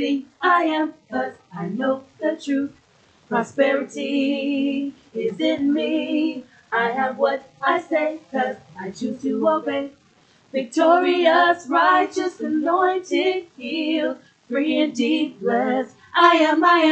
everything I am, 'cause I know the truth. Prosperity is in me. I have what I say, 'cause I choose to obey. Victorious, righteous, anointed, healed, free and deep, blessed. I am